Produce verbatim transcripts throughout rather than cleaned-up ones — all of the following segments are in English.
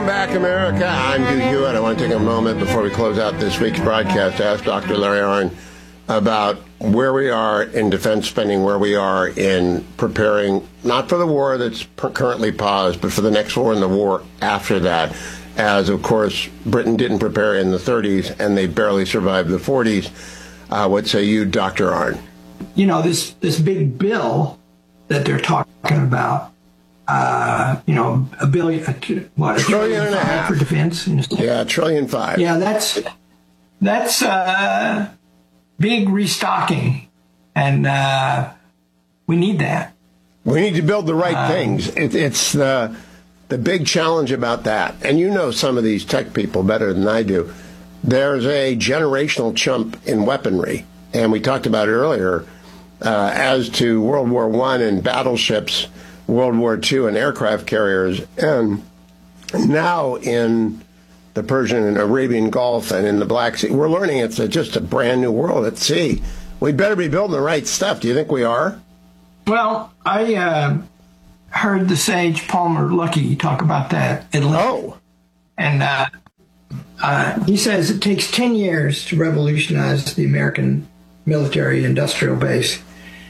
back, America. I'm Hugh Hewitt. I want to take a moment before we close out this week's broadcast to ask Doctor Larry Arnn about where we are in defense spending, where we are in preparing, not for the war that's per- currently paused, but for the next war and the war after that, as, of course, Britain didn't prepare in the thirties, and they barely survived the forties. Uh, what say you, Doctor Arnn? You know, this, this big bill that they're talking about, Uh, you know, a billion, a, what, a trillion, trillion and a half for defense. Yeah, a trillion five. Yeah, that's that's uh, big restocking, and uh, we need that. We need to build the right um, things. It, it's the the big challenge about that. And you know some of these tech people better than I do. There's a generational jump in weaponry, and we talked about it earlier. Uh, as to World War One and battleships, World War Two and aircraft carriers, and now in the Persian and Arabian Gulf and in the Black Sea, we're learning it's a, just a brand new world at sea. We better be building the right stuff. Do you think we are? Well, I uh, heard the sage Palmer Luckey talk about that at length. Oh. And uh, uh, he says it takes ten years to revolutionize the American military industrial base.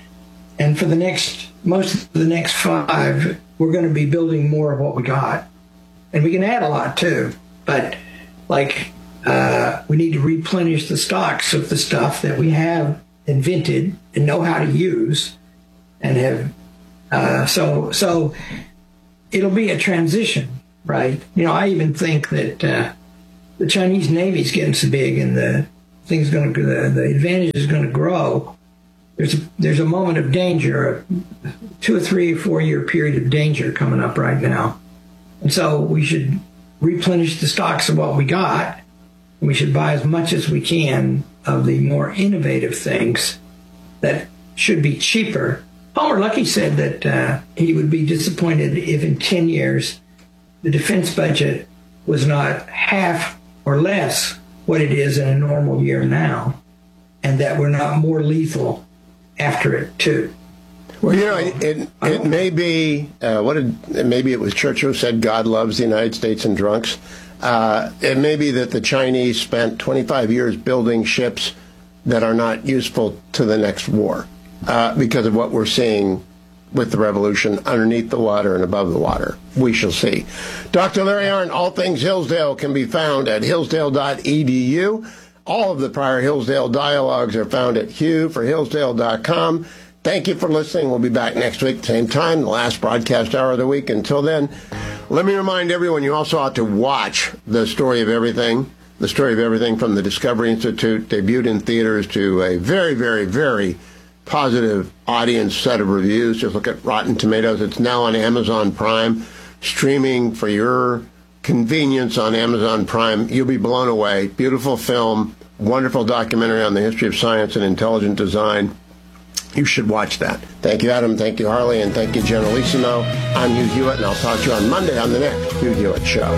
And for the next most of the next five, we're going to be building more of what we got. And we can add a lot, too. But, like, uh, we need to replenish the stocks of the stuff that we have invented and know how to use. And have, uh, so, so it'll be a transition, right? You know, I even think that uh, the Chinese Navy's getting so big and the thing's going to, the, the advantage is going to grow. There's a, there's a moment of danger, a two or three or four year period of danger coming up right now. And so we should replenish the stocks of what we got. And we should buy as much as we can of the more innovative things that should be cheaper. Palmer Luckey said that uh, he would be disappointed if in ten years the defense budget was not half or less what it is in a normal year now, and that we're not more lethal after it too. Well, you know, it it, it may be uh, what did maybe it was Churchill who said God loves the United States and drunks. Uh, it may be that the Chinese spent twenty-five years building ships that are not useful to the next war uh, because of what we're seeing with the revolution underneath the water and above the water. We shall see. Doctor Larry Arnn, all things Hillsdale can be found at hillsdale dot e d u. All of the prior Hillsdale dialogues are found at hugh for hillsdale dot com. Thank you for listening. We'll be back next week, same time, the last broadcast hour of the week. Until then, let me remind everyone you also ought to watch The Story of Everything. The Story of Everything from the Discovery Institute, debuted in theaters to a very, very, very positive audience set of reviews. Just look at Rotten Tomatoes. It's now on Amazon Prime, streaming for your convenience on Amazon Prime. You'll be blown away. Beautiful film, wonderful documentary on the history of science and intelligent design. You should watch that. Thank you, Adam. Thank you, Harley. And thank you, Generalissimo. I'm Hugh Hewitt, and I'll talk to you on Monday on the next Hugh Hewitt Show.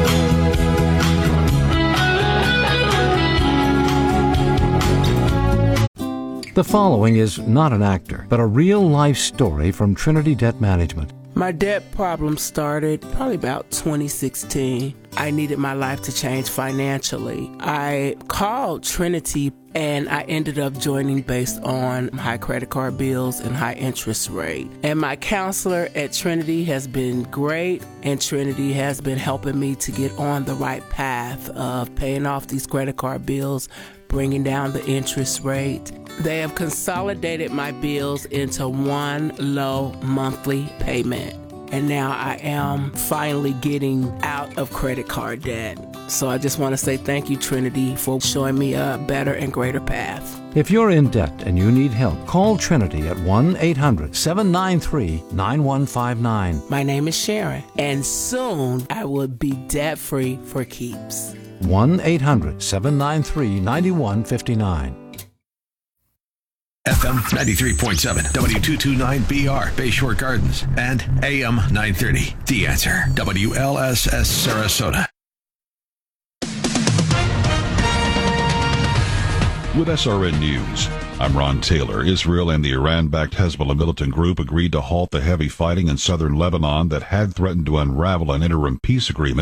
The following is not an actor, but a real-life story from Trinity Debt Management. My debt problem started probably about twenty sixteen. I needed my life to change financially. I called Trinity and I ended up joining based on high credit card bills and high interest rate. And my counselor at Trinity has been great, and Trinity has been helping me to get on the right path of paying off these credit card bills, bringing down the interest rate. They have consolidated my bills into one low monthly payment. And now I am finally getting out of credit card debt. So I just want to say thank you, Trinity, for showing me a better and greater path. If you're in debt and you need help, call Trinity at one eight hundred seven nine three nine one five nine. My name is Sharon, and soon I will be debt-free for keeps. one eight hundred seven nine three nine one five nine. F M ninety-three point seven, W two twenty-nine B R, Bayshore Gardens, and A M nine thirty. The Answer, W L S S Sarasota. With S R N News, I'm Ron Taylor. Israel and the Iran-backed Hezbollah militant group agreed to halt the heavy fighting in southern Lebanon that had threatened to unravel an interim peace agreement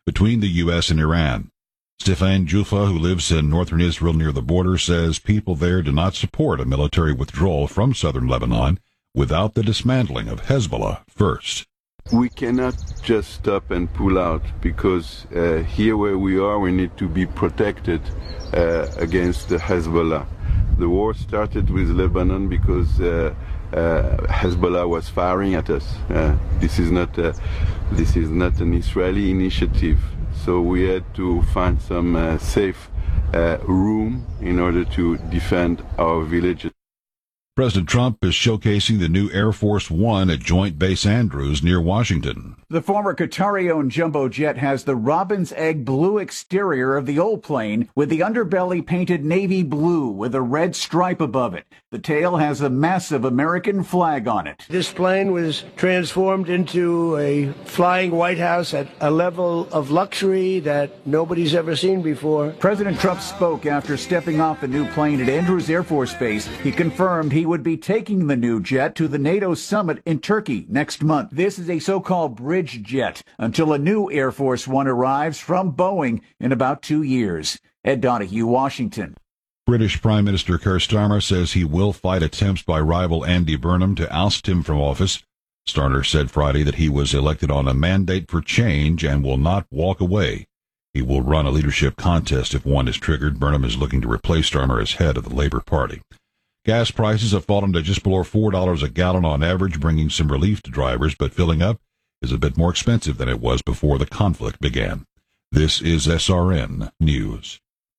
between the U S and Iran. Stefan Jufa, who lives in northern Israel near the border, says people there do not support a military withdrawal from southern Lebanon without the dismantling of Hezbollah first. We cannot just stop and pull out because uh, here where we are, we need to be protected uh, against the Hezbollah. The war started with Lebanon because uh, uh, Hezbollah was firing at us. Uh, this is not a, this is not an Israeli initiative. So we had to find some uh, safe uh, room in order to defend our villages. President Trump is showcasing the new Air Force One at Joint Base Andrews near Washington. The former Qatari-owned jumbo jet has the robin's egg blue exterior of the old plane with the underbelly painted navy blue with a red stripe above it. The tail has a massive American flag on it. This plane was transformed into a flying White House at a level of luxury that nobody's ever seen before. President Trump spoke after stepping off the new plane at Andrews Air Force Base. He confirmed he would be taking the new jet to the NATO summit in Turkey next month. This is a so-called bridge jet until a new Air Force One arrives from Boeing in about two years. Ed Donahue, Washington. British Prime Minister Keir Starmer says he will fight attempts by rival Andy Burnham to oust him from office. Starmer said Friday that he was elected on a mandate for change and will not walk away. He will run a leadership contest if one is triggered. Burnham is looking to replace Starmer as head of the Labour Party. Gas prices have fallen to just below four dollars a gallon on average, bringing some relief to drivers, but filling up is a bit more expensive than it was before the conflict began. This is S R N News.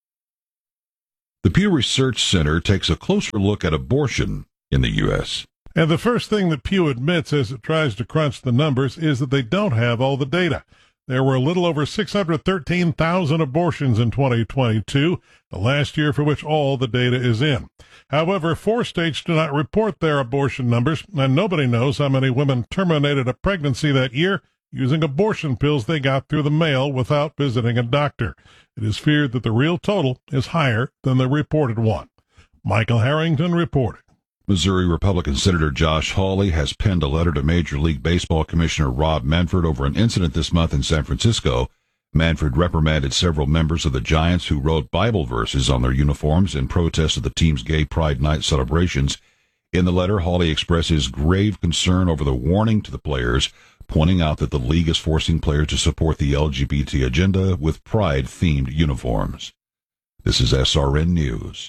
The Pew Research Center takes a closer look at abortion in the U S And the first thing that Pew admits as it tries to crunch the numbers is that they don't have all the data. There were a little over six hundred thirteen thousand abortions in twenty twenty-two, the last year for which all the data is in. However, four states do not report their abortion numbers, and nobody knows how many women terminated a pregnancy that year using abortion pills they got through the mail without visiting a doctor. It is feared that the real total is higher than the reported one. Michael Harrington reporting. Missouri Republican Senator Josh Hawley has penned a letter to Major League Baseball Commissioner Rob Manfred over an incident this month in San Francisco. Manfred reprimanded several members of the Giants who wrote Bible verses on their uniforms in protest of the team's Gay Pride Night celebrations. In the letter, Hawley expresses grave concern over the warning to the players, pointing out that the league is forcing players to support the L G B T agenda with Pride-themed uniforms. This is S R N News.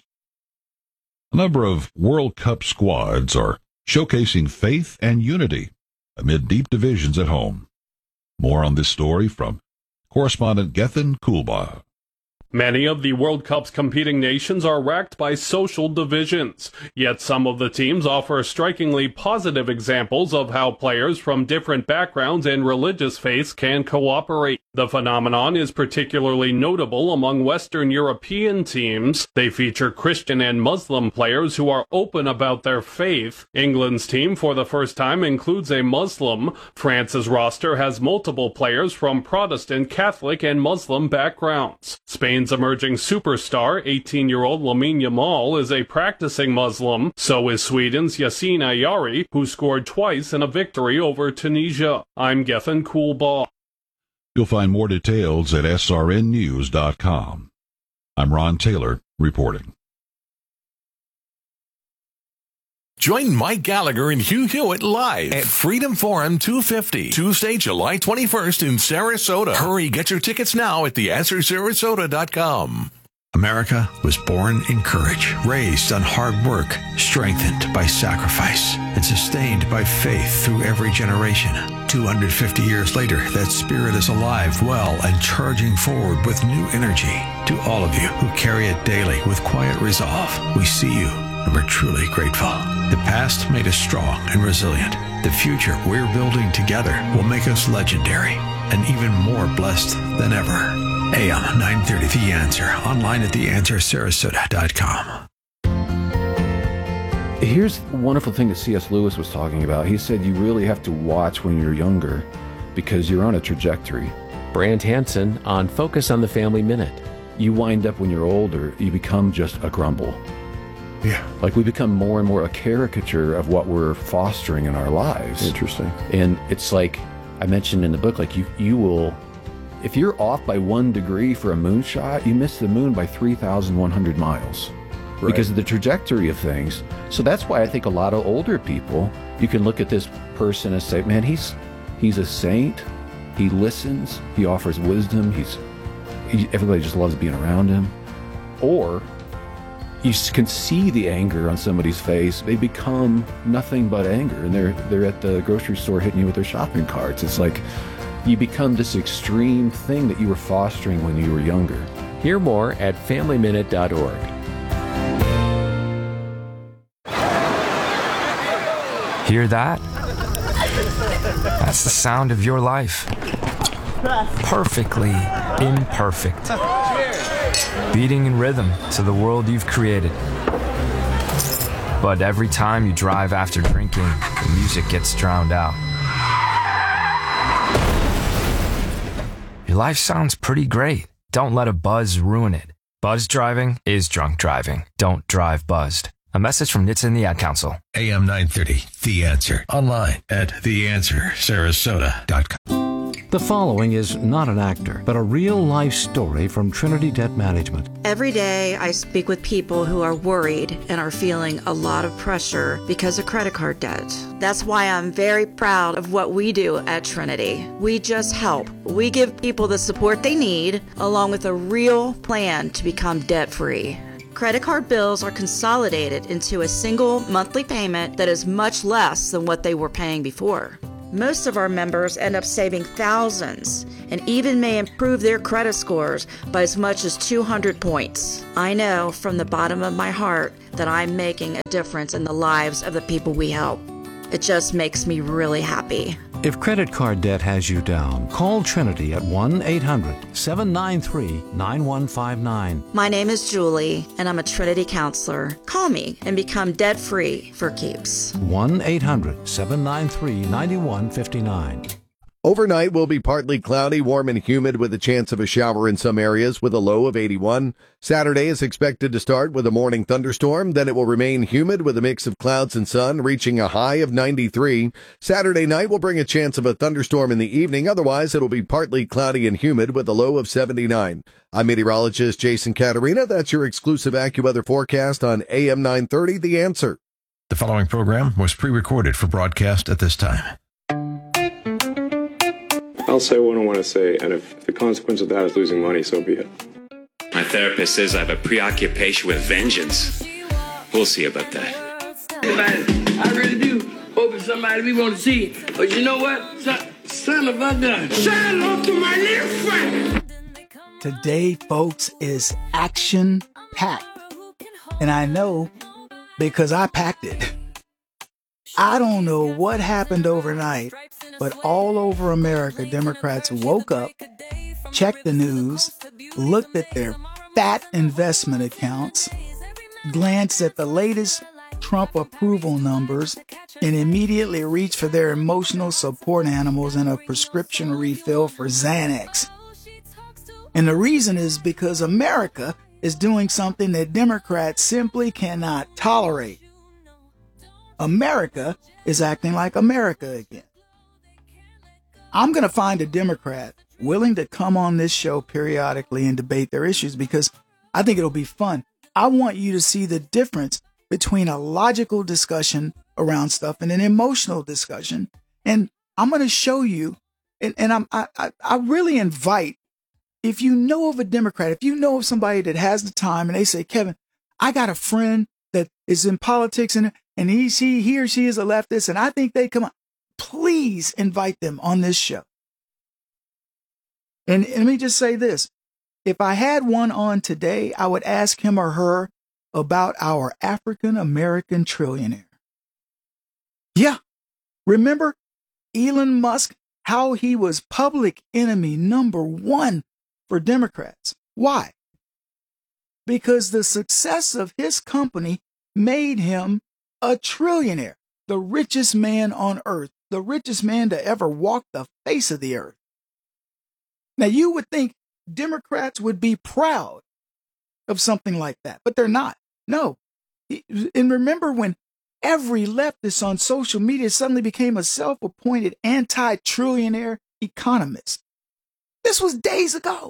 A number of World Cup squads are showcasing faith and unity amid deep divisions at home. More on this story from correspondent Gethin Kulba. Many of the World Cup's competing nations are racked by social divisions, yet some of the teams offer strikingly positive examples of how players from different backgrounds and religious faiths can cooperate. The phenomenon is particularly notable among Western European teams. They feature Christian and Muslim players who are open about their faith. England's team, for the first time, includes a Muslim. France's roster has multiple players from Protestant, Catholic, and Muslim backgrounds. Spain's emerging superstar, eighteen-year-old Lamine Yamal, is a practicing Muslim. So is Sweden's Yasin Ayari, who scored twice in a victory over Tunisia. I'm Gethin Kulba. You'll find more details at S R N news dot com. I'm Ron Taylor reporting. Join Mike Gallagher and Hugh Hewitt live at Freedom Forum two fifty, Tuesday, July twenty-first in Sarasota. Hurry, get your tickets now at the answer sarasota dot com. America was born in courage, raised on hard work, strengthened by sacrifice, and sustained by faith through every generation. two hundred fifty years later, that spirit is alive, well, and charging forward with new energy. To all of you who carry it daily with quiet resolve, we see you and we're truly grateful. The past made us strong and resilient. The future we're building together will make us legendary and even more blessed than ever. A M nine thirty, The Answer. Online at the answer sarasota dot com. Here's the wonderful thing that C S Lewis was talking about. He said you really have to watch when you're younger because you're on a trajectory. Brant Hansen on Focus on the Family Minute. You wind up when you're older, you become just a grumble. Yeah. Like we become more and more a caricature of what we're fostering in our lives. Interesting. And it's like I mentioned in the book, like you, you will, if you're off by one degree for a moonshot, you miss the moon by three thousand one hundred miles right. because of the trajectory of things. So that's why I think a lot of older people, you can look at this person and say, man, he's he's a saint. He listens. He offers wisdom. He's he, everybody just loves being around him. Or you can see the anger on somebody's face. They become nothing but anger, and they're they're at the grocery store hitting you with their shopping carts. It's like you become this extreme thing that you were fostering when you were younger. Hear more at family minute dot org. Hear that? That's the sound of your life. Perfectly imperfect. Beating in rhythm to the world you've created. But every time you drive after drinking, the music gets drowned out. Your life sounds pretty great. Don't let a buzz ruin it. Buzz driving is drunk driving. Don't drive buzzed. A message from N H T S A and the Ad Council. A M nine thirty, The Answer. Online at the answer sarasota dot com. The following is not an actor, but a real-life story from Trinity Debt Management. Every day I speak with people who are worried and are feeling a lot of pressure because of credit card debt. That's why I'm very proud of what we do at Trinity. We just help. We give people the support they need, along with a real plan to become debt-free. Credit card bills are consolidated into a single monthly payment that is much less than what they were paying before. Most of our members end up saving thousands and even may improve their credit scores by as much as two hundred points. I know from the bottom of my heart that I'm making a difference in the lives of the people we help. It just makes me really happy. If credit card debt has you down, call Trinity at one eight hundred seven nine three nine one five nine. My name is Julie, and I'm a Trinity counselor. Call me and become debt-free for keeps. one eight hundred seven nine three nine one five nine. Overnight will be partly cloudy, warm and humid with a chance of a shower in some areas with a low of eighty-one. Saturday is expected to start with a morning thunderstorm. Then it will remain humid with a mix of clouds and sun, reaching a high of ninety-three. Saturday night will bring a chance of a thunderstorm in the evening. Otherwise, it will be partly cloudy and humid with a low of seventy-nine. I'm meteorologist Jason Caterina. That's your exclusive AccuWeather forecast on A M nine thirty, The Answer. The following program was pre-recorded for broadcast at this time. I'll say what I want to say, and if the consequence of that is losing money, so be it. My therapist says I have a preoccupation with vengeance. We'll see about that. I really do hope it's somebody we want to see. But you know what? Son, son of a gun. Say hello to my little friend. Today, folks, is action-packed. And I know because I packed it. I don't know what happened overnight, but all over America, Democrats woke up, checked the news, looked at their fat investment accounts, glanced at the latest Trump approval numbers, and immediately reached for their emotional support animals and a prescription refill for Xanax. And the reason is because America is doing something that Democrats simply cannot tolerate. America is acting like America again. I'm going to find a Democrat willing to come on this show periodically and debate their issues because I think it'll be fun. I want you to see the difference between a logical discussion around stuff and an emotional discussion. And I'm going to show you, and, and I'm, I, I, I really invite, if you know of a Democrat, if you know of somebody that has the time and they say, Kevin, I got a friend that is in politics and And he, he, he or she is a leftist, and I think they come on. Please invite them on this show. And, and let me just say this. If I had one on today, I would ask him or her about our African-American trillionaire. Yeah. Remember Elon Musk, how he was public enemy number one for Democrats. Why? Because the success of his company made him a trillionaire, the richest man on earth, the richest man to ever walk the face of the earth. Now, you would think Democrats would be proud of something like that, but they're not. No. And remember when every leftist on social media suddenly became a self-appointed anti-trillionaire economist. This was days ago.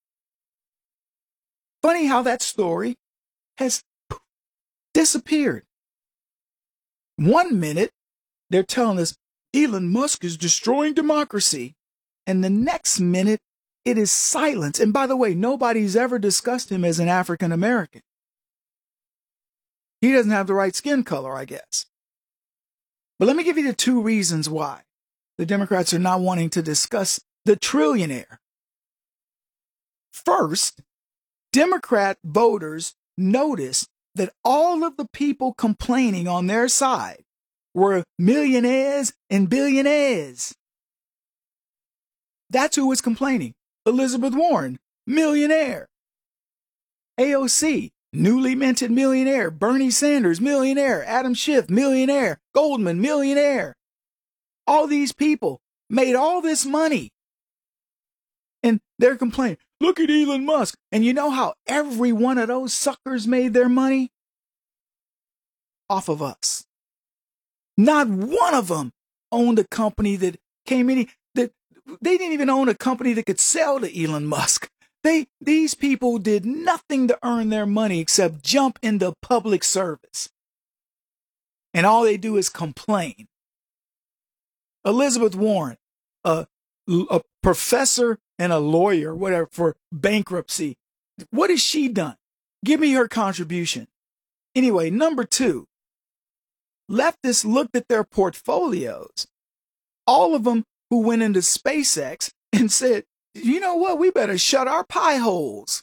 Funny how that story has disappeared. One minute, they're telling us Elon Musk is destroying democracy. And the next minute, it is silence. And by the way, nobody's ever discussed him as an African American. He doesn't have the right skin color, I guess. But let me give you the two reasons why the Democrats are not wanting to discuss the trillionaire. First, Democrat voters noticed that all of the people complaining on their side were millionaires and billionaires. That's who was complaining. Elizabeth Warren, millionaire. A O C, newly minted millionaire. Bernie Sanders, millionaire. Adam Schiff, millionaire. Goldman, millionaire. All these people made all this money. And they're complaining, look at Elon Musk. And you know how every one of those suckers made their money? Off of us. Not one of them owned a company that came in, that they didn't even own a company that could sell to Elon Musk. They, these people did nothing to earn their money except jump into public service. And all they do is complain. Elizabeth Warren, a, a professor and a lawyer, whatever, for bankruptcy. What has she done? Give me her contribution. Anyway, number two, leftists looked at their portfolios, all of them who went into SpaceX, and said, you know what, we better shut our pie holes.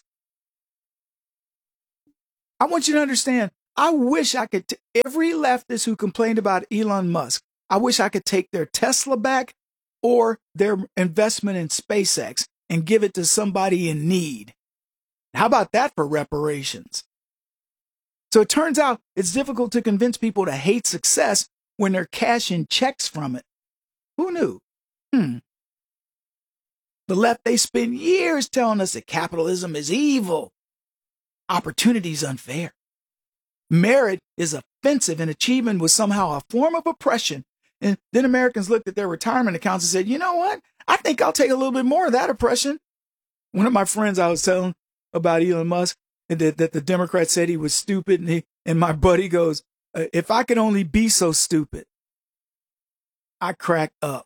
I want you to understand, I wish I could, t- every leftist who complained about Elon Musk, I wish I could take their Tesla back or their investment in SpaceX and give it to somebody in need. How about that for reparations? So it turns out it's difficult to convince people to hate success when they're cashing checks from it. Who knew? Hmm. The left, they spend years telling us that capitalism is evil. Opportunity is unfair. Merit is offensive and achievement was somehow a form of oppression. And then Americans looked at their retirement accounts and said, you know what? I think I'll take a little bit more of that oppression. One of my friends I was telling about Elon Musk, that, that the Democrats said he was stupid. And, he, and my buddy goes, if I could only be so stupid. I cracked up.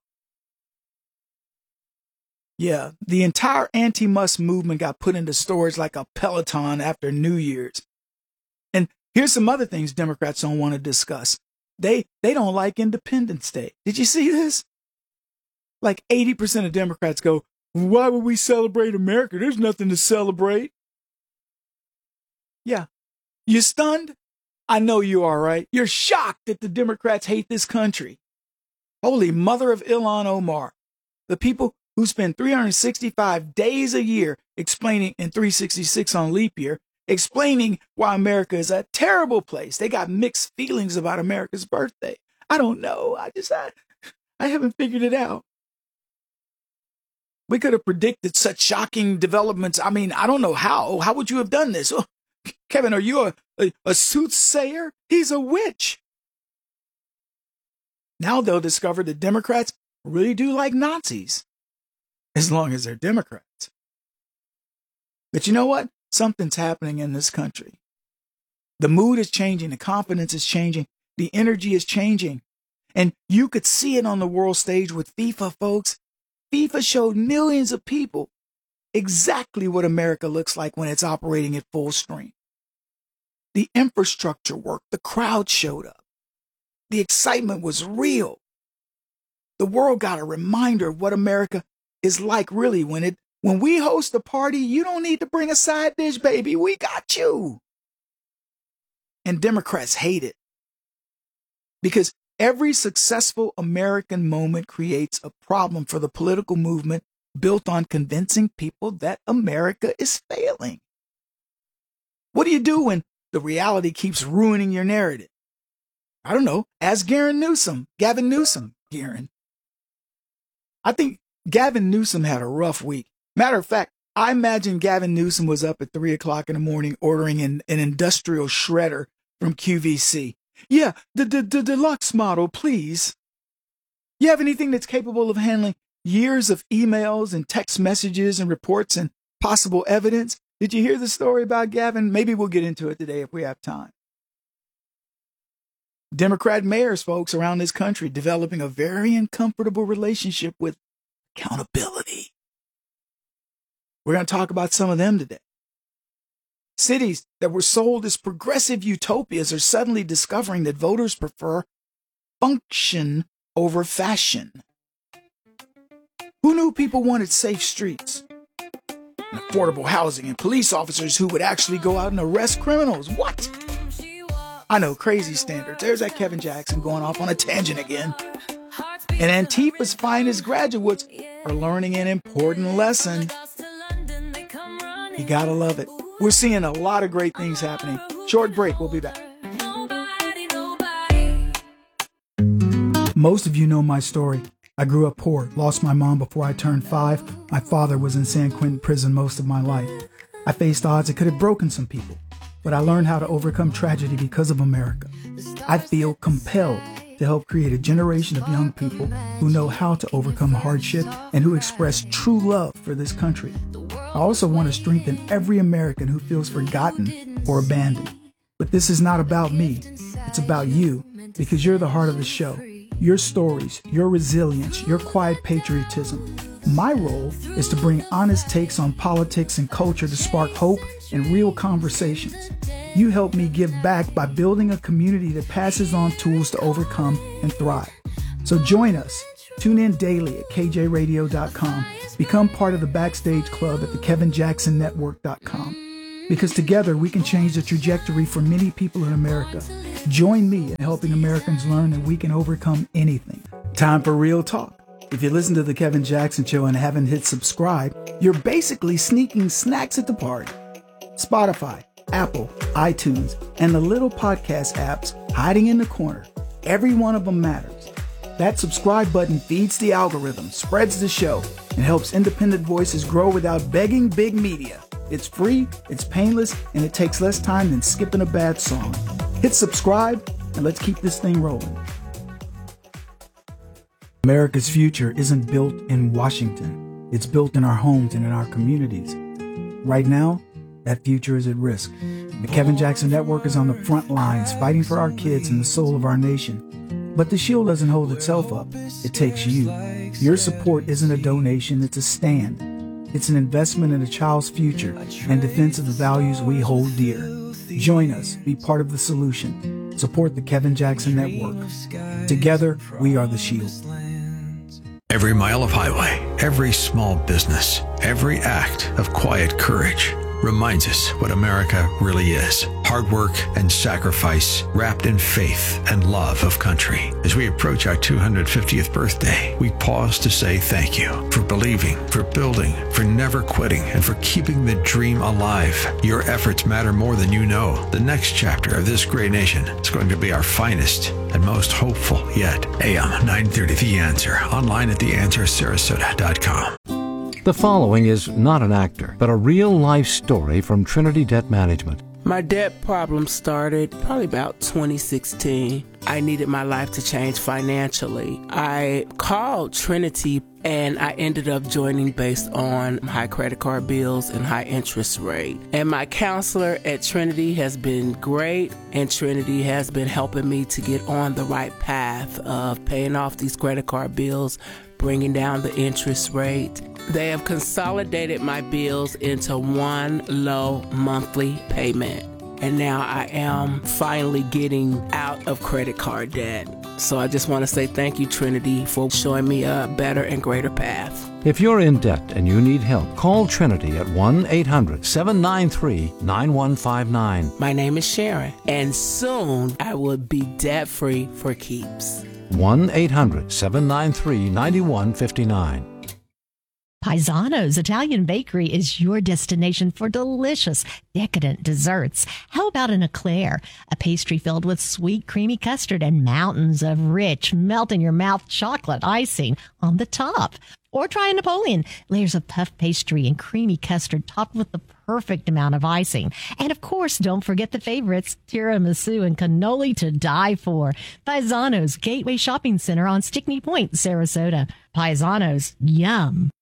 Yeah, the entire anti-Musk movement got put into storage like a Peloton after New Year's. And here's some other things Democrats don't want to discuss. They they don't like Independence Day. Did you see this? Like eighty percent of Democrats go, why would we celebrate America? There's nothing to celebrate. Yeah. You stunned? I know you are, right? You're shocked that the Democrats hate this country. Holy mother of Ilhan Omar. The people who spend three hundred sixty-five days a year explaining, and three hundred sixty-six on leap year, explaining why America is a terrible place. They got mixed feelings about America's birthday. I don't know. I just, I, I haven't figured it out. We could have predicted such shocking developments. I mean, I don't know how. How would you have done this? Oh, Kevin, are you a, a, a soothsayer? He's a witch. Now they'll discover that Democrats really do like Nazis, as long as they're Democrats. But you know what? Something's happening in this country. The mood is changing. The confidence is changing. The energy is changing. And you could see it on the world stage with FIFA, folks. FIFA showed millions of people exactly what America looks like when it's operating at full stream. The infrastructure worked. The crowd showed up. The excitement was real. The world got a reminder of what America is like really when it when we host a party. You don't need to bring a side dish, baby. We got you. And Democrats hate it because every successful American moment creates a problem for the political movement built on convincing people that America is failing. What do you do when the reality keeps ruining your narrative? I don't know. Ask Gavin Newsom. Gavin Newsom, Garen. I think Gavin Newsom had a rough week. Matter of fact, I imagine Gavin Newsom was up at three o'clock in the morning ordering an, an industrial shredder from Q V C. Yeah, the, the, the deluxe model, please. You have anything that's capable of handling Years of emails and text messages and reports and possible evidence. Did you hear the story about Gavin? Maybe we'll get into it today if we have time. Democrat mayors, folks, around this country developing a very uncomfortable relationship with accountability. We're going to talk about some of them today. Cities that were sold as progressive utopias are suddenly discovering that voters prefer function over fashion. Who knew people wanted safe streets, and affordable housing, and police officers who would actually go out and arrest criminals? What? I know, crazy standards. There's that Kevin Jackson going off on a tangent again. And Antifa's finest graduates are learning an important lesson. You gotta love it. We're seeing a lot of great things happening. Short break, we'll be back. Most of you know my story. I grew up poor, lost my mom before I turned five. My father was in San Quentin prison most of my life. I faced odds that could have broken some people, but I learned how to overcome tragedy because of America. I feel compelled to help create a generation of young people who know how to overcome hardship and who express true love for this country. I also want to strengthen every American who feels forgotten or abandoned. But this is not about me. It's about you, because you're the heart of the show. Your stories, your resilience, your quiet patriotism. My role is to bring honest takes on politics and culture to spark hope and real conversations. You help me give back by building a community that passes on tools to overcome and thrive. So join us. Tune in daily at K J radio dot com. Become part of the Backstage Club at the Kevin Jackson Network dot com. Because together we can change the trajectory for many people in America. Join me in helping Americans learn that we can overcome anything. Time for real talk. If you listen to The Kevin Jackson Show and haven't hit subscribe, you're basically sneaking snacks at the party. Spotify, Apple, iTunes, and the little podcast apps hiding in the corner. Every one of them matters. That subscribe button feeds the algorithm, spreads the show, and helps independent voices grow without begging big media. It's free, it's painless, and it takes less time than skipping a bad song. Hit subscribe, and let's keep this thing rolling. America's future isn't built in Washington. It's built in our homes and in our communities. Right now, that future is at risk. The Kevin Jackson Network is on the front lines, fighting for our kids and the soul of our nation. But the shield doesn't hold itself up. It takes you. Your support isn't a donation, it's a stand. It's an investment in a child's future and defense of the values we hold dear. Join us. Be part of the solution. Support the Kevin Jackson Network. Together, we are the shield. Every mile of highway, every small business, every act of quiet courage reminds us what America really is. Hard work and sacrifice wrapped in faith and love of country. As we approach our two hundred fiftieth birthday, we pause to say thank you for believing, for building, for never quitting, and for keeping the dream alive. Your efforts matter more than you know. The next chapter of this great nation is going to be our finest and most hopeful yet. A M nine thirty The Answer. Online at the answer sarasota dot com. The following is not an actor, but a real-life story from Trinity Debt Management. My debt problem started probably about twenty sixteen. I needed my life to change financially. I called Trinity and I ended up joining based on high credit card bills and high interest rate. And my counselor at Trinity has been great, and Trinity has been helping me to get on the right path of paying off these credit card bills, bringing down the interest rate. They have consolidated my bills into one low monthly payment. And now I am finally getting out of credit card debt. So I just want to say thank you, Trinity, for showing me a better and greater path. If you're in debt and you need help, call Trinity at one eight hundred seven nine three nine one five nine. My name is Sharon, and soon I will be debt-free for keeps. one eight hundred seven nine three nine one five nine. Paisano's Italian Bakery is your destination for delicious, decadent desserts. How about an eclair, a pastry filled with sweet, creamy custard and mountains of rich, melt-in-your-mouth chocolate icing on the top? Or try a Napoleon, layers of puff pastry and creamy custard topped with the perfect amount of icing. And of course, don't forget the favorites, tiramisu and cannoli to die for. Paisano's Gateway Shopping Center on Stickney Point, Sarasota. Paisano's, yum.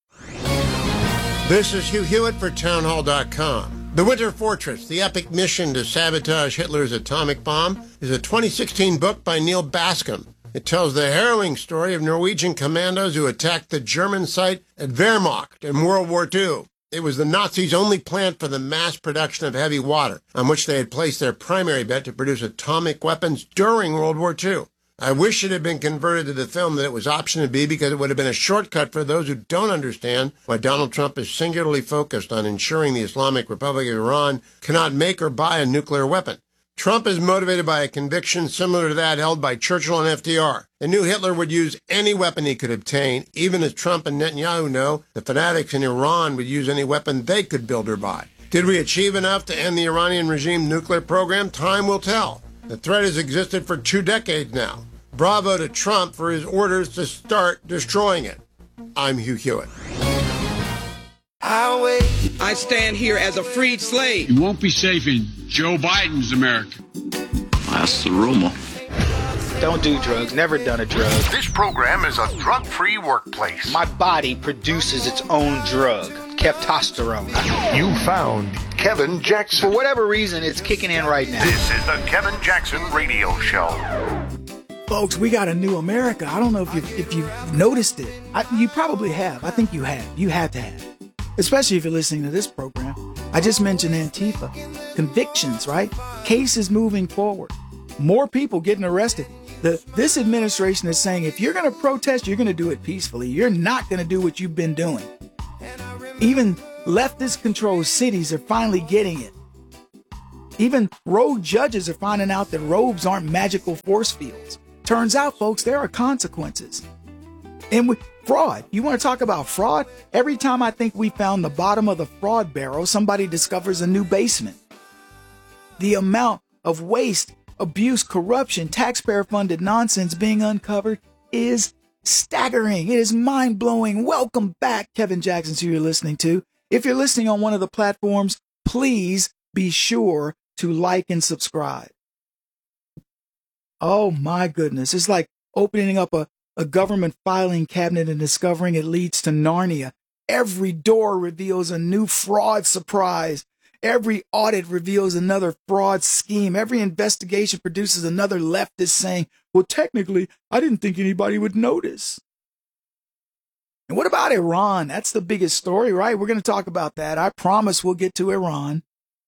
This is Hugh Hewitt for townhall dot com. The Winter Fortress, the epic mission to sabotage Hitler's atomic bomb, is a twenty sixteen book by Neil Bascom. It tells the harrowing story of Norwegian commandos who attacked the German site at Wehrmacht in World War Two. It was the Nazis' only plant for the mass production of heavy water, on which they had placed their primary bet to produce atomic weapons during World War Two. I wish it had been converted to the film that it was option to be, because it would have been a shortcut for those who don't understand why Donald Trump is singularly focused on ensuring the Islamic Republic of Iran cannot make or buy a nuclear weapon. Trump is motivated by a conviction similar to that held by Churchill and F D R. They knew Hitler would use any weapon he could obtain, even as Trump and Netanyahu know the fanatics in Iran would use any weapon they could build or buy. Did we achieve enough to end the Iranian regime nuclear program? Time will tell. The threat has existed for two decades now. Bravo to Trump for his orders to start destroying it. I'm Hugh Hewitt. I stand here as a freed slave. You won't be safe in Joe Biden's America. That's the rumor. Don't do drugs. Never done a drug. This program is a drug-free workplace. My body produces its own drug, testosterone. You found Kevin Jackson. For whatever reason, it's kicking in right now. This is the Kevin Jackson Radio Show. Folks, we got a new America. I don't know if you if you've noticed it. I, you probably have. I think you have. You have to have. Especially if you're listening to this program. I just mentioned Antifa. Convictions, right? Cases moving forward. More people getting arrested. The, this administration is saying if you're going to protest, you're going to do it peacefully. You're not going to do what you've been doing. Even leftist-controlled cities are finally getting it. Even rogue judges are finding out that robes aren't magical force fields. Turns out, folks, there are consequences. And with fraud, you want to talk about fraud? Every time I think we found the bottom of the fraud barrel, somebody discovers a new basement. The amount of waste, abuse, corruption, taxpayer-funded nonsense being uncovered is staggering. It is mind-blowing. Welcome back, Kevin Jackson, who you're listening to. If you're listening on one of the platforms, please be sure to like and subscribe. Oh, my goodness. It's like opening up a A government filing cabinet and discovering it leads to Narnia. Every door reveals a new fraud surprise. Every audit reveals another fraud scheme. Every investigation produces another leftist saying, well, technically, I didn't think anybody would notice. And what about Iran? That's the biggest story, right? We're going to talk about that. I promise we'll get to Iran.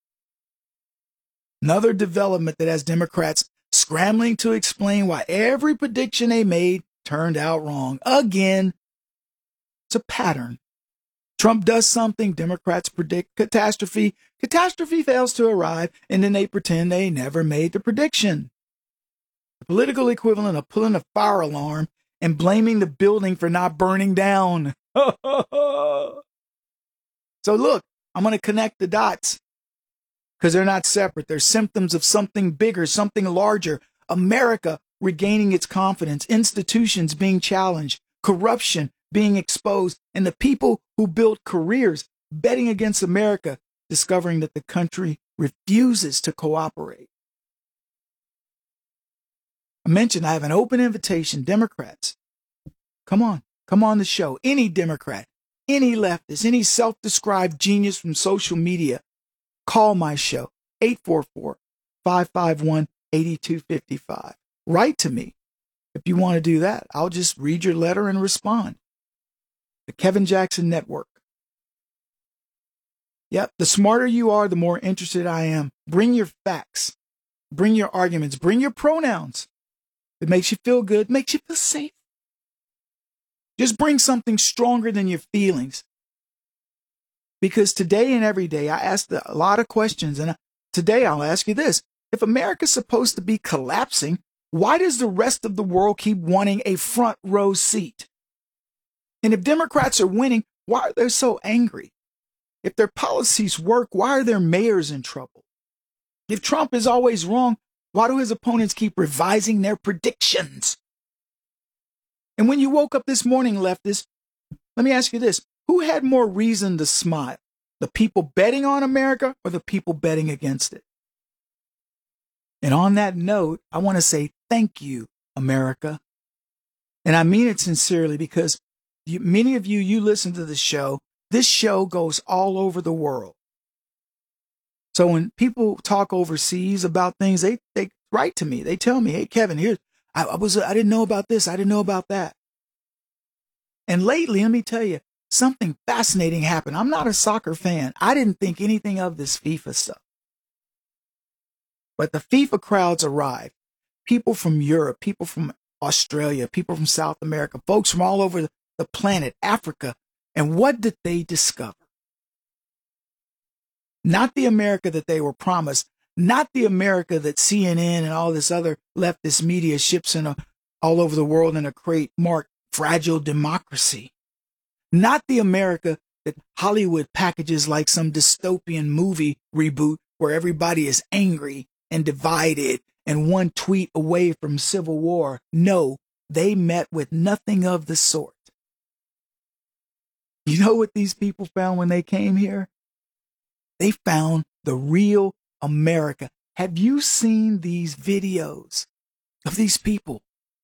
Another development that has Democrats scrambling to explain why every prediction they made turned out wrong. Again, it's a pattern. Trump does something, Democrats predict catastrophe. Catastrophe fails to arrive, and then they pretend they never made the prediction. The political equivalent of pulling a fire alarm and blaming the building for not burning down. So look, I'm going to connect the dots because they're not separate. They're symptoms of something bigger, something larger. America regaining its confidence, institutions being challenged, corruption being exposed, and the people who built careers betting against America, discovering that the country refuses to cooperate. I mentioned I have an open invitation. Democrats, come on, come on the show. Any Democrat, any leftist, any self-described genius from social media, call my show, eight four four, five five one, eight two five five. Write to me. If you want to do that, I'll just read your letter and respond. The Kevin Jackson Network. Yep, the smarter you are, the more interested I am. Bring your facts. Bring your arguments. Bring your pronouns. It makes you feel good, makes you feel safe. Just bring something stronger than your feelings. Because today and every day, I ask a lot of questions, and today I'll ask you this. If America's supposed to be collapsing, why does the rest of the world keep wanting a front row seat? And if Democrats are winning, Why are they so angry? If their policies work, why are their mayors in trouble? If Trump is always wrong, why do his opponents keep revising their predictions? And when you woke up this morning, leftists, let me ask you this. Who had more reason to smile? The people betting on America or the people betting against it? And on that note, I want to say thank you, America. And I mean it sincerely because you, many of you, you listen to the show. This show goes all over the world. So when people talk overseas about things, they, they write to me. They tell me, hey, Kevin, here, I, I was, I didn't know about this. I didn't know about that. And lately, let me tell you, something fascinating happened. I'm not a soccer fan. I didn't think anything of this FIFA stuff. But the FIFA crowds arrived. People from Europe, people from Australia, people from South America, folks from all over the planet, Africa. And what did they discover? Not the America that they were promised, not the America that C N N and all this other leftist media ships in a, all over the world in a crate marked fragile democracy. Not the America that Hollywood packages like some dystopian movie reboot where everybody is angry and divided and one tweet away from civil war. No, they met with nothing of the sort. You know what these people found when they came here? They found the real America. Have you seen these videos of these people?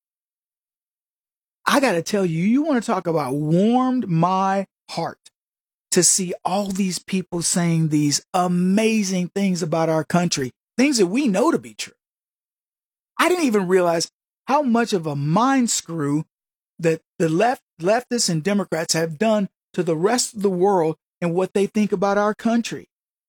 I got to tell you, you want to talk about warmed my heart to see all these people saying these amazing things about our country, things that we know to be true. I didn't even realize how much of a mind screw that the left, leftists and Democrats have done to the rest of the world and what they think about our country.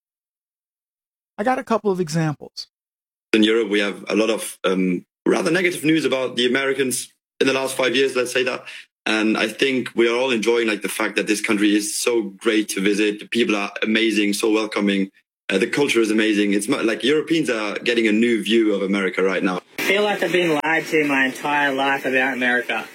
I got a couple of examples. In Europe, we have a lot of um, rather negative news about the Americans in the last five years, let's say that. And I think we are all enjoying like the fact that this country is so great to visit. The people are amazing, so welcoming. Uh, the culture is amazing. It's like Europeans are getting a new view of America right now. I feel like I've been lied to my entire life about America.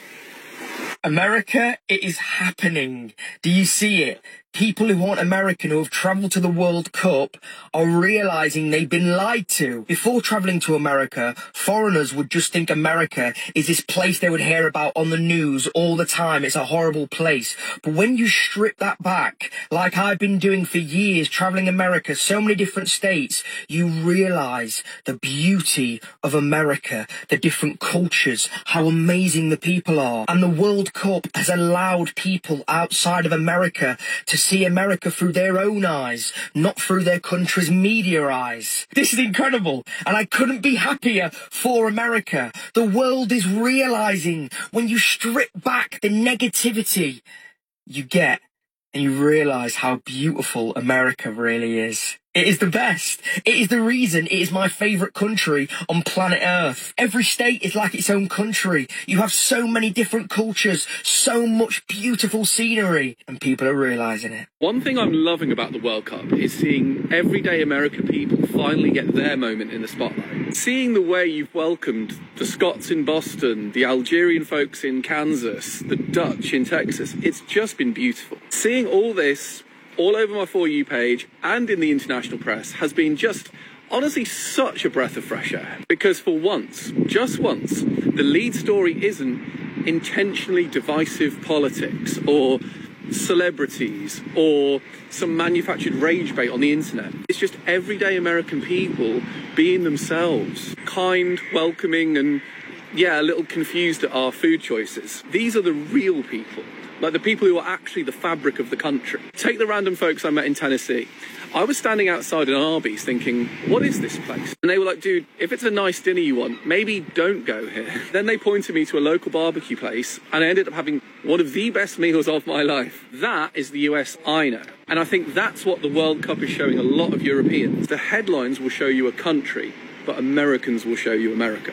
America, it is happening. Do you see it? People who aren't American who have travelled to the World Cup are realising they've been lied to. Before travelling to America, foreigners would just think America is this place they would hear about on the news all the time. It's a horrible place. But when you strip that back, like I've been doing for years, travelling America, so many different states, you realise the beauty of America, the different cultures, how amazing the people are. And the World Cup has allowed people outside of America to see America through their own eyes, not through their country's media eyes. This is incredible, and I couldn't be happier for America. The world is realizing when you strip back the negativity you get and you realize how beautiful America really is. It is the best. It is the reason it is my favourite country on planet Earth. Every state is like its own country. You have so many different cultures, so much beautiful scenery, and people are realising it. One thing I'm loving about the World Cup is seeing everyday American people finally get their moment in the spotlight. Seeing the way you've welcomed the Scots in Boston, the Algerian folks in Kansas, the Dutch in Texas, it's just been beautiful. Seeing all this all over my For You page and in the international press has been just honestly such a breath of fresh air. Because for once, just once, the lead story isn't intentionally divisive politics or celebrities or some manufactured rage bait on the internet. It's just everyday American people being themselves, kind, welcoming, and yeah, a little confused at our food choices. These are the real people. Like the people who are actually the fabric of the country. Take the random folks I met in Tennessee. I was standing outside an Arby's thinking, what is this place? And they were like, dude, if it's a nice dinner you want, maybe don't go here. Then they pointed me to a local barbecue place and I ended up having one of the best meals of my life. That is the U S I know. And I think that's what the World Cup is showing a lot of Europeans. The headlines will show you a country, but Americans will show you America.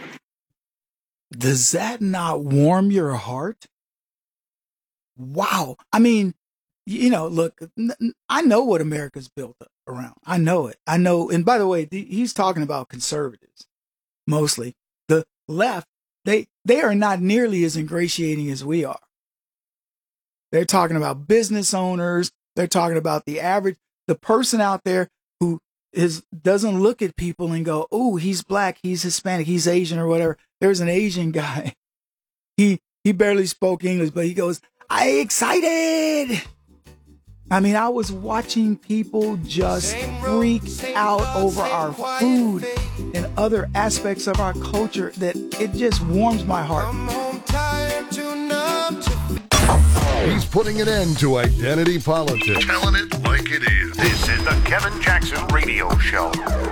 Does that not warm your heart? Wow. I mean, you know, look, I know what America's built up around. I know it. I know. And by the way, he's talking about conservatives, mostly. The left, they, they are not nearly as ingratiating as we are. They're talking about business owners. They're talking about the average, the person out there who is doesn't look at people and go, "Oh, he's black, he's Hispanic, he's Asian or whatever." There's an Asian guy. He he barely spoke English, but he goes, "I excited." I mean, I was watching people just freak out over our food and other aspects of our culture that it just warms my heart. He's putting an end to identity politics. Telling it like it is. This is the Kevin Jackson Radio Show.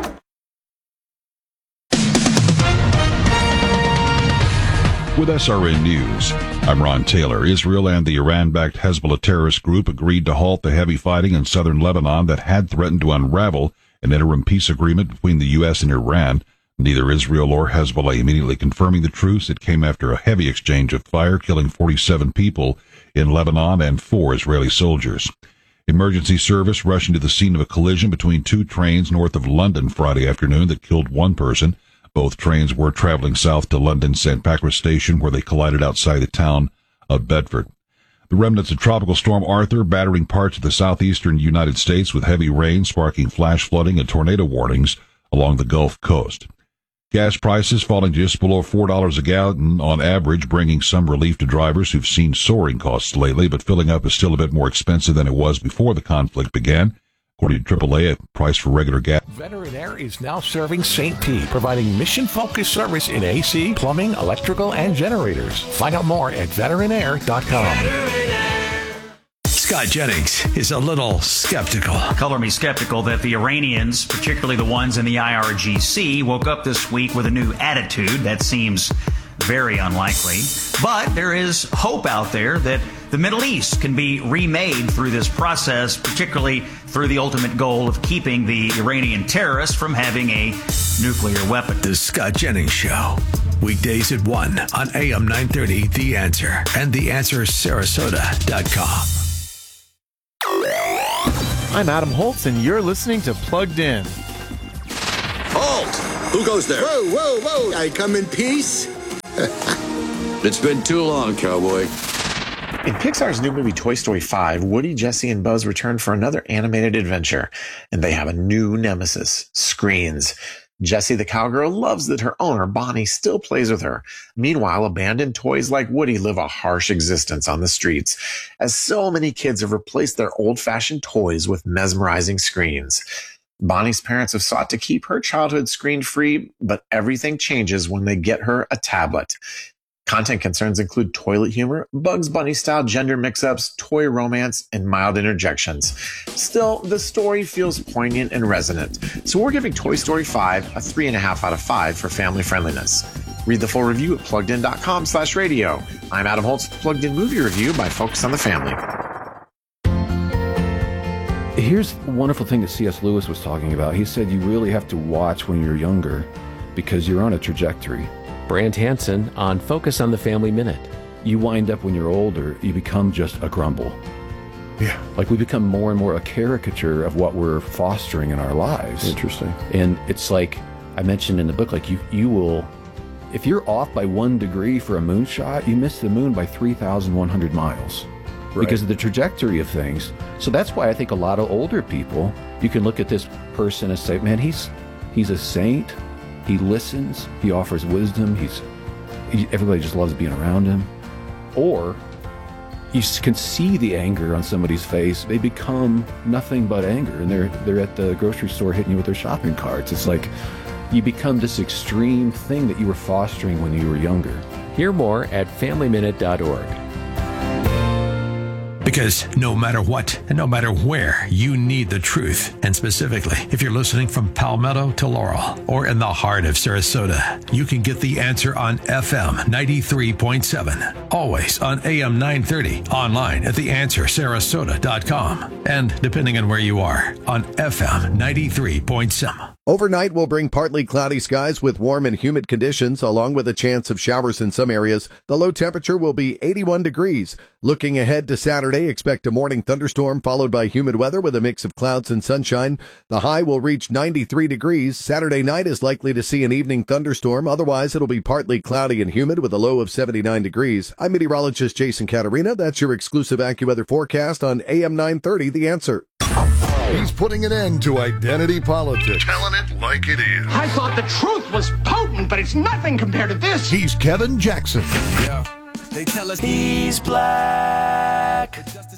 With S R N News, I'm Ron Taylor. Israel and the Iran-backed Hezbollah terrorist group agreed to halt the heavy fighting in southern Lebanon that had threatened to unravel an interim peace agreement between the U S and Iran. Neither Israel or Hezbollah immediately confirming the truce. It came after a heavy exchange of fire, killing forty-seven people in Lebanon and four Israeli soldiers. Emergency service rushing to the scene of a collision between two trains north of London Friday afternoon that killed one person. Both trains were traveling south to London's Saint Pancras station, where they collided outside the town of Bedford. The remnants of Tropical Storm Arthur battering parts of the southeastern United States with heavy rain, sparking flash flooding and tornado warnings along the Gulf Coast. Gas prices falling just below four dollars a gallon on average, bringing some relief to drivers who've seen soaring costs lately, but filling up is still a bit more expensive than it was before the conflict began. According to triple A, a price for regular gas. Veteran Air is now serving Saint Pete, providing mission-focused service in A C, plumbing, electrical, and generators. Find out more at veteran air dot com. Scott Jennings is a little skeptical. Color me skeptical that the Iranians, particularly the ones in the I R G C, woke up this week with a new attitude. That seems very unlikely. But there is hope out there that the Middle East can be remade through this process, particularly through the ultimate goal of keeping the Iranian terrorists from having a nuclear weapon. The Scott Jennings Show. Weekdays at one on A M nine thirty, The Answer, and the answer sarasota dot com. I'm Adam Holtz, and you're listening to Plugged In. Halt! Who goes there? Whoa, whoa, whoa! I come in peace. It's been too long, cowboy. In Pixar's new movie Toy Story five, Woody, Jesse, and Buzz return for another animated adventure, and they have a new nemesis, screens. Jessie the cowgirl loves that her owner, Bonnie, still plays with her. Meanwhile, abandoned toys like Woody live a harsh existence on the streets, as so many kids have replaced their old-fashioned toys with mesmerizing screens. Bonnie's parents have sought to keep her childhood screen-free, but everything changes when they get her a tablet. Content concerns include toilet humor, Bugs Bunny-style gender mix-ups, toy romance, and mild interjections. Still, the story feels poignant and resonant, so we're giving Toy Story five a three point five out of five for family friendliness. Read the full review at pluggedin.com slash radio. I'm Adam Holtz, Plugged In Movie Review by Focus on the Family. Here's the wonderful thing that C S Lewis was talking about. He said you really have to watch when you're younger because you're on a trajectory. Brant Hansen on Focus on the Family Minute. You wind up when you're older, you become just a grumble. Yeah. Like we become more and more a caricature of what we're fostering in our lives. Interesting. And it's like I mentioned in the book, like you, you will, if you're off by one degree for a moonshot, you miss the moon by three thousand one hundred miles. Right. Because of the trajectory of things. So that's why I think a lot of older people, you can look at this person and say, man, he's he's a saint. He listens. He offers wisdom. He's he, everybody just loves being around him. Or you can see the anger on somebody's face. They become nothing but anger, and they're they're at the grocery store hitting you with their shopping carts. It's like you become this extreme thing that you were fostering when you were younger. Hear more at family minute dot org. Because no matter what and no matter where, you need the truth. And specifically, if you're listening from Palmetto to Laurel or in the heart of Sarasota, you can get the answer on F M ninety-three point seven. Always on A M nine thirty, online at the answer sarasota dot com. And depending on where you are, on F M ninety-three point seven. Overnight will bring partly cloudy skies with warm and humid conditions, along with a chance of showers in some areas. The low temperature will be eighty-one degrees. Looking ahead to Saturday, expect a morning thunderstorm followed by humid weather with a mix of clouds and sunshine. The high will reach ninety-three degrees. Saturday night is likely to see an evening thunderstorm. Otherwise, it'll be partly cloudy and humid with a low of seventy-nine degrees. I'm meteorologist Jason Caterina. That's your exclusive AccuWeather forecast on A M nine thirty, The Answer. He's putting an end to identity politics. Telling it like it is. I thought the truth was potent, but it's nothing compared to this. He's Kevin Jackson. Yeah. They tell us he's black.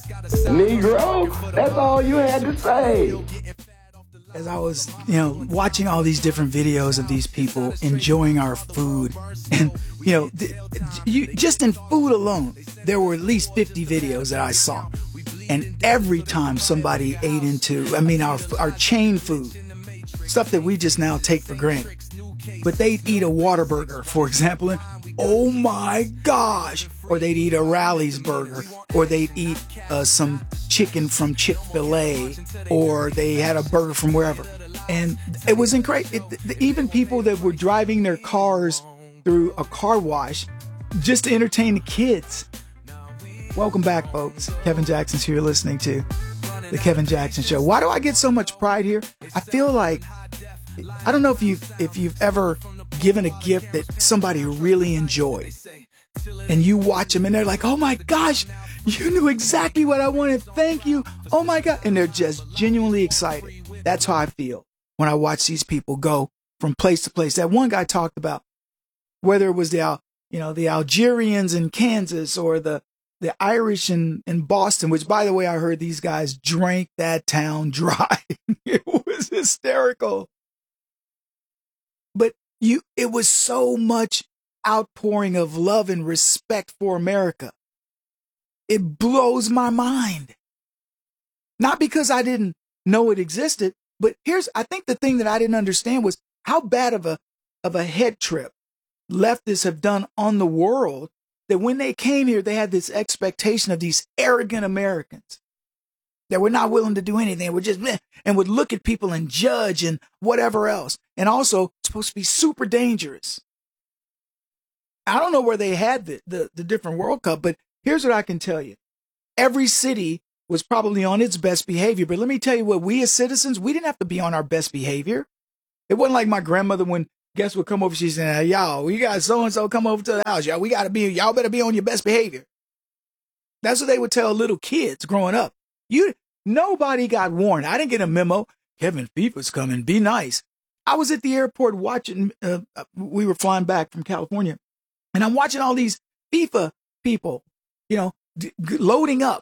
Negro, that's all you had to say. As I was, you know, watching all these different videos of these people enjoying our food, and, you know, th- you, just in food alone, there were at least fifty videos that I saw. And every time somebody ate into, I mean, our our chain food, stuff that we just now take for granted. But they'd eat a Whataburger, for example, and oh my gosh! Or they'd eat a Rally's burger, or they'd eat uh, some chicken from Chick-fil-A, or they had a burger from wherever. And it was incredible. It, even people that were driving their cars through a car wash just to entertain the kids. Welcome back, folks. Kevin Jackson's here listening to The Kevin Jackson Show. Why do I get so much pride here? I feel like, I don't know if you've, if you've ever given a gift that somebody really enjoyed. And you watch them and they're like, oh my gosh, you knew exactly what I wanted. Thank you. Oh my God. And they're just genuinely excited. That's how I feel when I watch these people go from place to place. That one guy talked about whether it was the, you know, the Algerians in Kansas or the, the Irish in, in Boston, which, by the way, I heard these guys drank that town dry. It was hysterical. But you, it was so much outpouring of love and respect for America. It blows my mind. Not because I didn't know it existed, but here's, I think the thing that I didn't understand was how bad of a, of a head trip leftists have done on the world, that when they came here, they had this expectation of these arrogant Americans that were not willing to do anything, were just bleh, and would look at people and judge and whatever else. And also supposed to be super dangerous. I don't know where they had the, the, the different World Cup, but here's what I can tell you. Every city was probably on its best behavior. But let me tell you what, we as citizens, we didn't have to be on our best behavior. It wasn't like my grandmother when guests would come over, she said, y'all, we got so-and-so come over to the house. Y'all, we got to be, y'all better be on your best behavior. That's what they would tell little kids growing up. You, nobody got warned. I didn't get a memo. Kevin, FIFA's coming. Be nice. I was at the airport watching, uh, we were flying back from California, and I'm watching all these FIFA people, you know, d- g- loading up.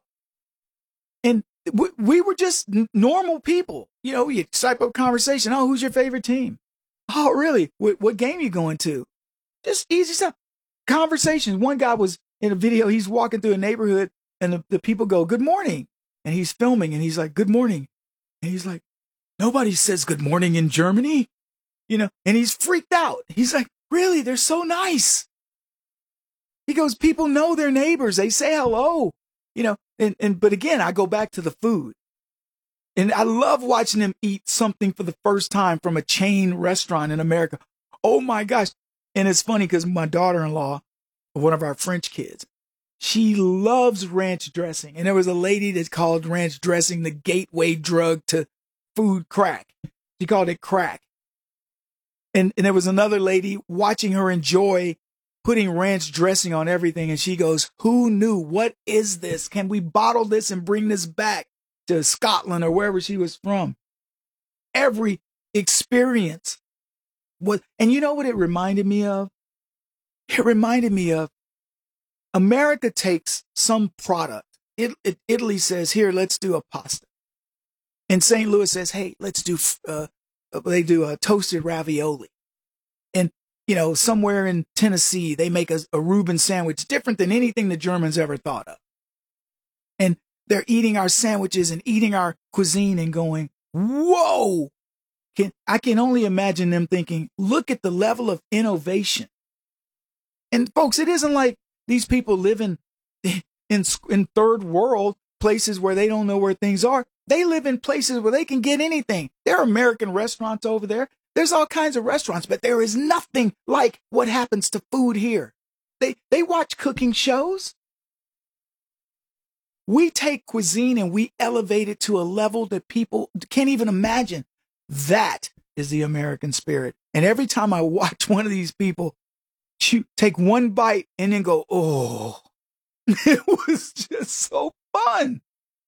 And w- we were just n- normal people. You know, you type up conversation. Oh, who's your favorite team? Oh, really? What, what game you going to? Just easy stuff. Conversations. One guy was in a video. He's walking through a neighborhood and the, the people go, good morning. And he's filming and he's like, good morning. And he's like, nobody says good morning in Germany. You know, and he's freaked out. He's like, really? They're so nice. He goes, people know their neighbors. They say hello, you know, and, and, but again, I go back to the food. And I love watching them eat something for the first time from a chain restaurant in America. Oh my gosh. And it's funny because my daughter-in-law, one of our French kids, she loves ranch dressing. And there was a lady that called ranch dressing the gateway drug to food crack. She called it crack. And, and there was another lady watching her enjoy putting ranch dressing on everything. And she goes, who knew? What is this? Can we bottle this and bring this back to Scotland or wherever she was from? Every experience was, and you know what it reminded me of? It reminded me of America takes some product. It, it, Italy says, here, let's do a pasta. And Saint Louis says, hey, let's do, uh, they do a toasted ravioli. And, you know, somewhere in Tennessee, they make a, a Reuben sandwich different than anything the Germans ever thought of. And they're eating our sandwiches and eating our cuisine and going, whoa. Can, I can only imagine them thinking, look at the level of innovation. And folks, it isn't like these people live in, in, in third world places where they don't know where things are. They live in places where they can get anything. There are American restaurants over there. There's all kinds of restaurants, but there is nothing like what happens to food here. They, they watch cooking shows. We take cuisine and we elevate it to a level that people can't even imagine. That is the American spirit. And every time I watch one of these people chew, take one bite and then go, oh, it was just so fun.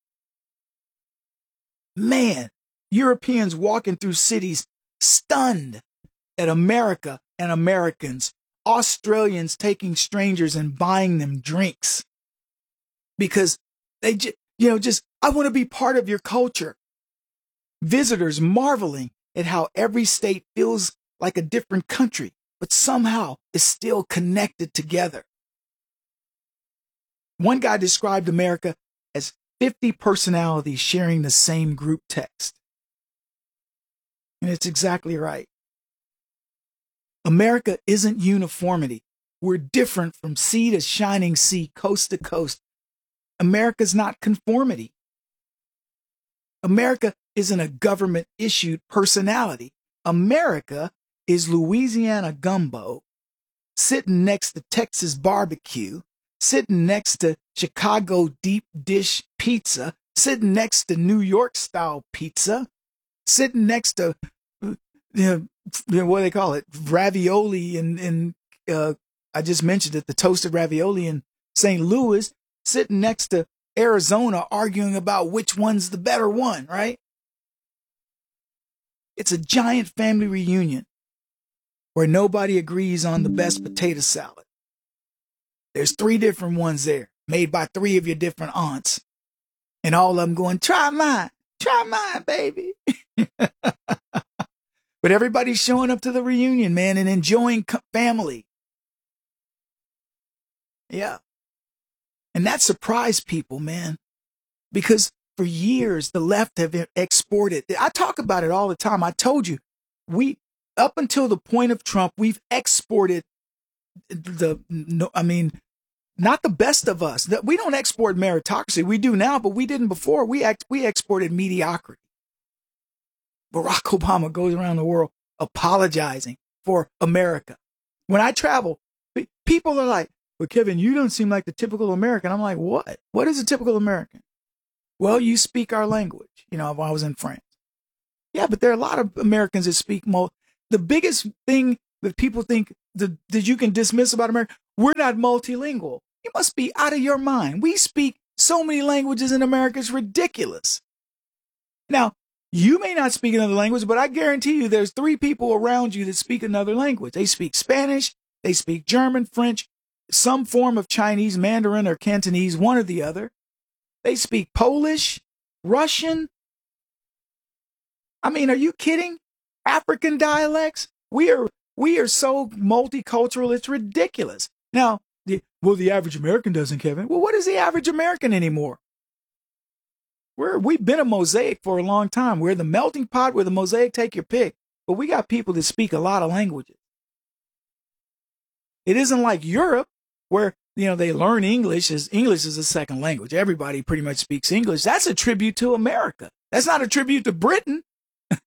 Man, Europeans walking through cities stunned at America and Americans. Australians taking strangers and buying them drinks because they just, you know, just, I want to be part of your culture. Visitors marveling at how every state feels like a different country, but somehow is still connected together. One guy described America as fifty personalities sharing the same group text. And it's exactly right. America isn't uniformity. We're different from sea to shining sea, coast to coast. America's not conformity. America isn't a government-issued personality. America is Louisiana gumbo, sitting next to Texas barbecue, sitting next to Chicago deep dish pizza, sitting next to New York-style pizza, sitting next to, you know, what do they call it, ravioli, and, and uh, I just mentioned it, the toasted ravioli in Saint Louis, sitting next to Arizona arguing about which one's the better one, right? It's a giant family reunion where nobody agrees on the best potato salad. There's three different ones there, made by three of your different aunts. And all of them going, try mine, try mine, baby. But everybody's showing up to the reunion, man, and enjoying family. Yeah. And that surprised people, man, because for years, the left have exported. I talk about it all the time. I told you, we, up until the point of Trump, we've exported the, no, I mean, not the best of us. We don't export meritocracy. We do now, but we didn't before. We act, we exported mediocrity. Barack Obama goes around the world apologizing for America. When I travel, people are like, well, Kevin, you don't seem like the typical American. I'm like, what? What is a typical American? Well, you speak our language. You know, I was in France. Yeah, but there are a lot of Americans that speak mo. The biggest thing that people think that, that you can dismiss about America, we're not multilingual. You must be out of your mind. We speak so many languages in America, it's ridiculous. Now, you may not speak another language, but I guarantee you there's three people around you that speak another language. They speak Spanish, they speak German, French, some form of Chinese, Mandarin, or Cantonese, one or the other. They speak Polish, Russian. I mean, are you kidding? African dialects? We are we are so multicultural, it's ridiculous. Now, the, well, the average American doesn't, Kevin. Well, what is the average American anymore? We're, we've been a mosaic for a long time. We're the melting pot, we're the mosaic, take your pick. But we got people that speak a lot of languages. It isn't like Europe, where, you know, they learn English as English is a second language. Everybody pretty much speaks English. That's a tribute to America. That's not a tribute to Britain. It's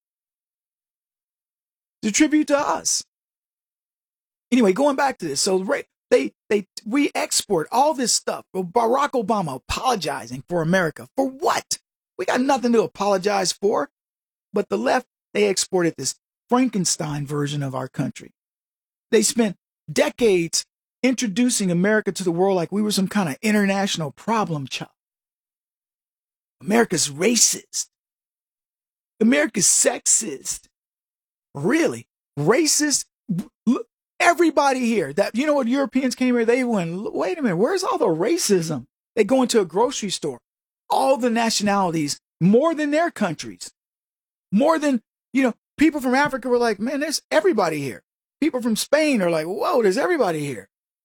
a tribute to us. Anyway, going back to this. So they, they, we export all this stuff. Barack Obama apologizing for America. For what? We got nothing to apologize for. But the left, they exported this Frankenstein version of our country. They spent decades introducing America to the world like we were some kind of international problem child. America's racist. America's sexist. Really? Racist? Everybody here, that, you know what, Europeans came here, they went, wait a minute, where's all the racism? They go into a grocery store, all the nationalities, more than their countries, more than, you know, people from Africa were like, man, there's everybody here. People from Spain are like, whoa, there's everybody here.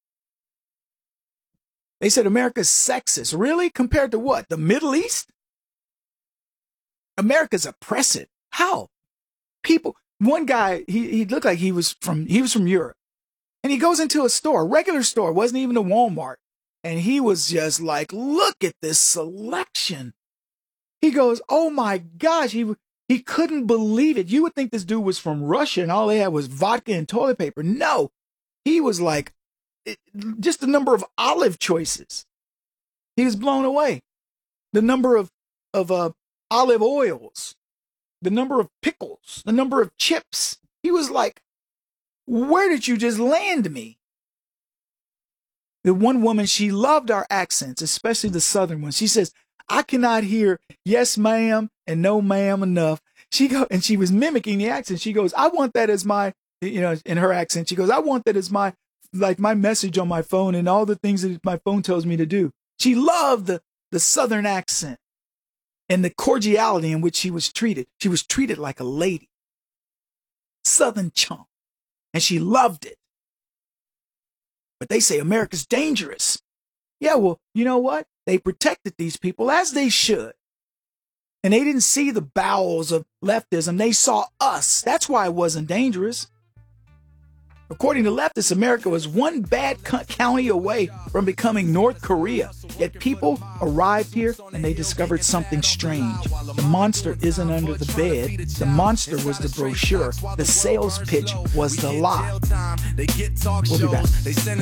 They said America's sexist. Really? Compared to what? The Middle East? America's oppressive. How? People, one guy, he, he looked like he was from, he was from Europe. And he goes into a store, a regular store, wasn't even a Walmart. And he was just like, look at this selection. He goes, oh my gosh, he, he couldn't believe it. You would think this dude was from Russia and all they had was vodka and toilet paper. No, he was like, it, just the number of olive choices. He was blown away. the number of, of uh, olive oils, the number of pickles, the number of chips. He was like, where did you just land me? The one woman, she loved our accents, especially the Southern ones. She says, I cannot hear yes, ma'am, and no, ma'am enough. She go, and she was mimicking the accent. She goes, I want that as my, you know, in her accent, she goes, I want that as my, like my message on my phone and all the things that my phone tells me to do. She loved the, the Southern accent and the cordiality in which she was treated. She was treated like a lady. Southern chunk. And she loved it. But they say America's dangerous. Yeah, well, you know what? They protected these people as they should. And they didn't see the bowels of leftism. They saw us. That's why it wasn't dangerous. According to leftists, America was one bad county away from becoming North Korea. Yet people arrived here and they discovered something strange. The monster isn't under the bed. The monster was the brochure. The sales pitch was the lie. We'll be back.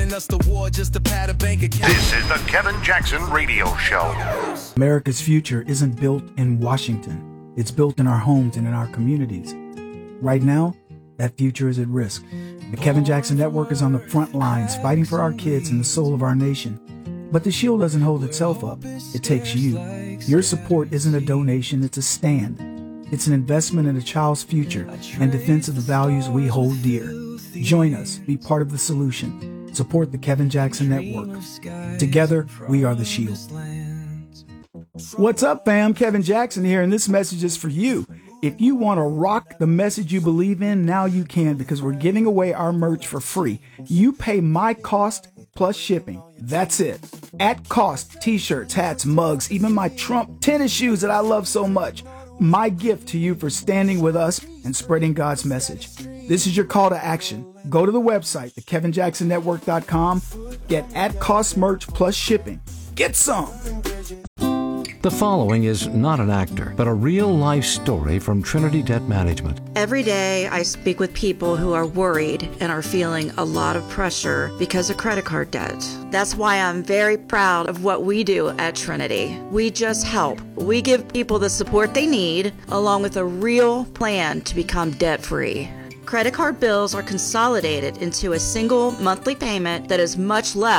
This is the Kevin Jackson Radio Show. America's future isn't built in Washington. It's built in our homes and in our communities. Right now, that future is at risk. The Kevin Jackson Network is on the front lines fighting for our kids and the soul of our nation. But the shield doesn't hold itself up. It takes you. Your support isn't a donation, it's a stand. It's an investment in a child's future and defense of the values we hold dear. Join us. Be part of the solution. Support the Kevin Jackson Network. Together, we are the shield. What's up, fam? Kevin Jackson here, and this message is for you. If you want to rock the message you believe in, now you can, because we're giving away our merch for free. You pay my cost plus shipping. That's it. At cost, t-shirts, hats, mugs, even my Trump tennis shoes that I love so much. My gift to you for standing with us and spreading God's message. This is your call to action. Go to the website, the kevin jackson network dot com. Get at cost merch plus shipping. Get some. The following is not an actor, but a real-life story from Trinity Debt Management. Every day I speak with people who are worried and are feeling a lot of pressure because of credit card debt. That's why I'm very proud of what we do at Trinity. We just help. We give people the support they need, along with a real plan to become debt-free. Credit card bills are consolidated into a single monthly payment that is much less